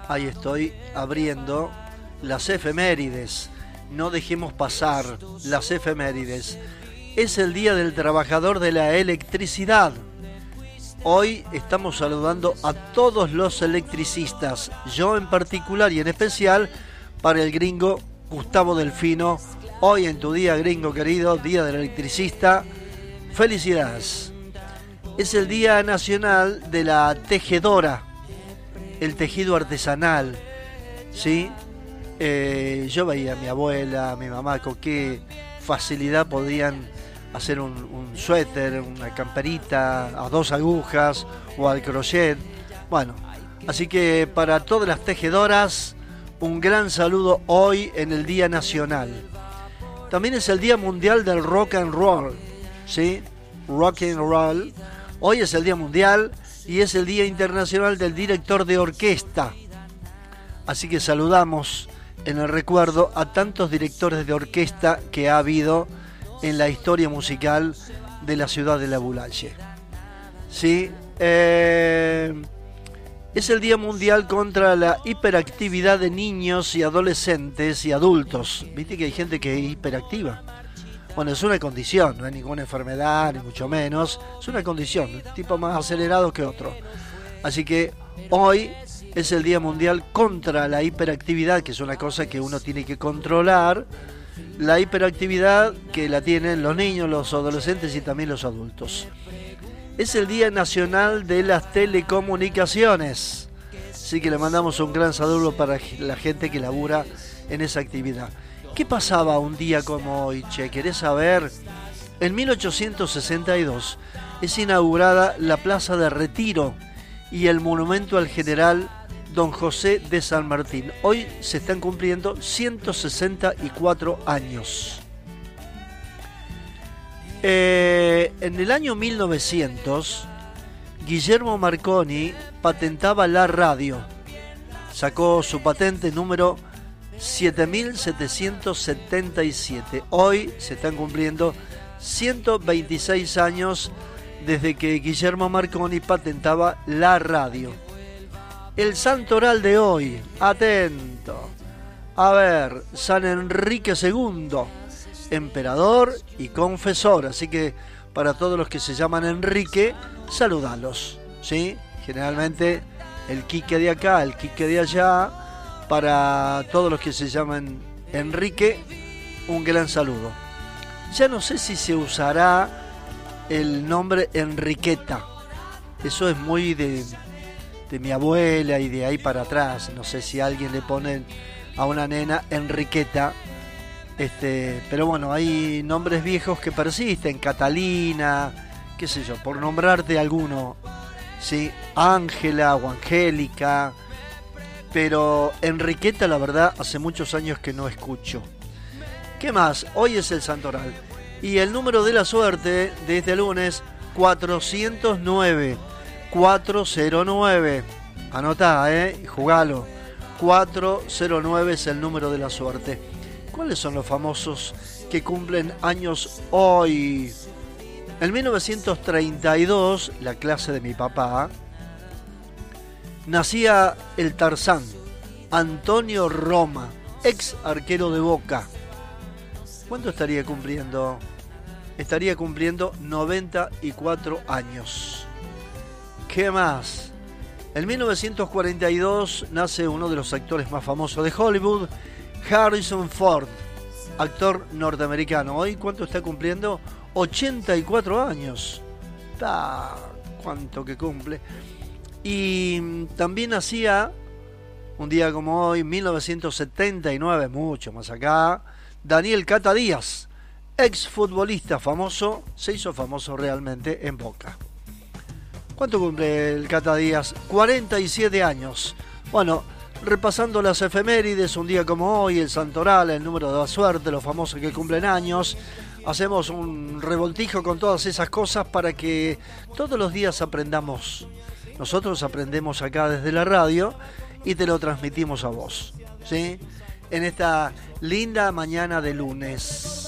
Ahí estoy abriendo las efemérides. No dejemos pasar las efemérides. Es el Día del Trabajador de la Electricidad. Hoy estamos saludando a todos los electricistas. Yo en particular y en especial para el gringo Gustavo Delfino. Hoy en tu día, gringo querido, Día del Electricista. Felicidades. Es el Día Nacional de la Tejedora. El tejido artesanal, ¿sí? Yo veía a mi abuela, a mi mamá, con qué facilidad podían hacer un suéter, una camperita a 2 agujas o al crochet. Bueno, así que para todas las tejedoras, un gran saludo hoy en el Día Nacional. También es el Día Mundial del Rock and Roll, ¿sí? Rock and Roll. Hoy es el Día Mundial y es el Día Internacional del Director de Orquesta. Así que saludamos en el recuerdo a tantos directores de orquesta que ha habido en la historia musical de la ciudad de La Bulaye. ¿Sí? Es el Día Mundial contra la hiperactividad de niños y adolescentes y adultos. ¿Viste que hay gente que es hiperactiva? Bueno, es una condición, no hay ninguna enfermedad, ni mucho menos. Es una condición, un tipo más acelerado que otro. Así que hoy es el Día Mundial contra la hiperactividad, que es una cosa que uno tiene que controlar. La hiperactividad que la tienen los niños, los adolescentes y también los adultos. Es el Día Nacional de las Telecomunicaciones. Así que le mandamos un gran saludo para la gente que labura en esa actividad. ¿Qué pasaba un día como hoy, che? ¿Querés saber? En 1862 es inaugurada la Plaza de Retiro y el monumento al general Don José de San Martín. Hoy se están cumpliendo 164 años. En el año 1900, Guillermo Marconi patentaba la radio. Sacó su patente número 7777. Hoy se están cumpliendo 126 años desde que Guillermo Marconi patentaba la radio. El santoral de hoy, atento. A ver, San Enrique II, emperador y confesor. Así que para todos los que se llaman Enrique, saludalos, ¿sí? Generalmente el Quique de acá, el Quique de allá. Para todos los que se llaman Enrique, un gran saludo. Ya no sé si se usará el nombre Enriqueta. Eso es muy de mi abuela y de ahí para atrás. No sé si alguien le pone a una nena Enriqueta. Pero bueno, hay nombres viejos que persisten. Catalina, qué sé yo, por nombrarte alguno. ¿Sí? Ángela o Angélica. Pero Enriqueta, la verdad, hace muchos años que no escucho. ¿Qué más? Hoy es el santoral. Y el número de la suerte de este lunes, 409. 409. Anotá, y jugalo. 409 es el número de la suerte. ¿Cuáles son los famosos que cumplen años hoy? En 1932, la clase de mi papá, nacía el Tarzán, Antonio Roma, ex arquero de Boca. ¿Cuánto estaría cumpliendo? Estaría cumpliendo 94 años. ¿Qué más? En 1942 nace uno de los actores más famosos de Hollywood, Harrison Ford, actor norteamericano. ¿Hoy cuánto está cumpliendo? 84 años. ¿Cuánto que cumple? Y también nacía, un día como hoy, 1979, mucho más acá, Daniel Cata Díaz, exfutbolista famoso, se hizo famoso realmente en Boca. ¿Cuánto cumple el Cata Díaz? 47 años. Bueno, repasando las efemérides, un día como hoy, el santoral, el número de la suerte, los famosos que cumplen años. Hacemos un revoltijo con todas esas cosas para que todos los días aprendamos. Nosotros aprendemos acá desde la radio y te lo transmitimos a vos, ¿sí? En esta linda mañana de lunes.